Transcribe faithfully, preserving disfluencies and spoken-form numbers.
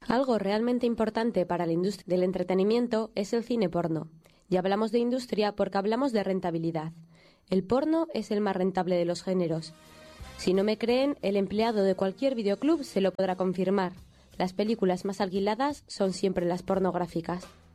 Algo realmente importante para la industria del entretenimiento es el cine porno. Y hablamos de industria porque hablamos de rentabilidad. El porno es el más rentable de los géneros. Si no me creen, el empleado de cualquier videoclub se lo podrá confirmar. Las películas más alquiladas son siempre las pornográficas.